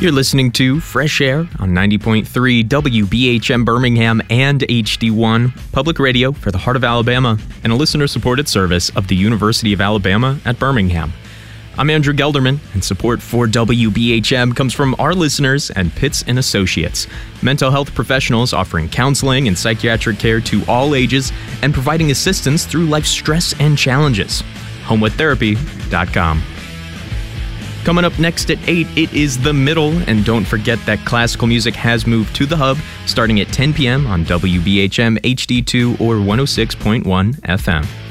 You're listening to Fresh Air on 90.3 WBHM Birmingham and HD1, public radio for the heart of Alabama, and a listener-supported service of the University of Alabama at Birmingham. I'm Andrew Gelderman, and support for WBHM comes from our listeners and Pitts & Associates, mental health professionals offering counseling and psychiatric care to all ages and providing assistance through life's stress and challenges. HomewithTherapy.com. Coming up next at 8, it is The Middle, and don't forget that classical music has moved to the Hub starting at 10 p.m. on WBHM HD2 or 106.1 FM.